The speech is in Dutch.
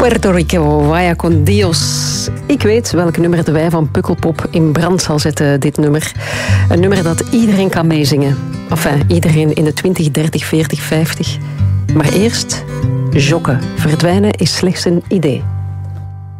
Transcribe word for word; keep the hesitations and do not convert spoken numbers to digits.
Puerto Rico, Vaya con Dios. Ik weet welk nummer de wij van Pukkelpop in brand zal zetten, dit nummer. Een nummer dat iedereen kan meezingen. Enfin, iedereen in de twintig, dertig, veertig, vijftig. Maar eerst, jokken. Verdwijnen is slechts een idee.